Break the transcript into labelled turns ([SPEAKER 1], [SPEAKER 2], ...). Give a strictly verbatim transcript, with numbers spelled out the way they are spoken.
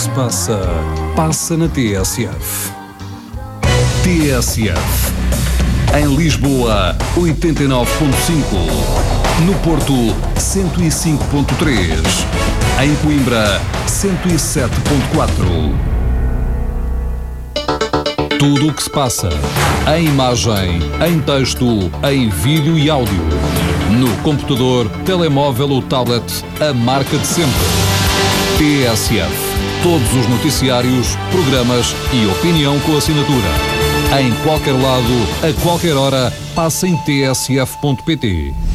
[SPEAKER 1] se passa, passa na T S F. T S F. Em Lisboa, oitenta e nove ponto cinco. No Porto, cento e cinco ponto três. Em Coimbra, cento e sete ponto quatro. Tudo o que se passa, em imagem, em texto, em vídeo e áudio. No computador, telemóvel ou tablet, a marca de sempre. T S F. Todos os noticiários, programas e opinião com assinatura. Em qualquer lado, a qualquer hora, passa em t s f ponto p t.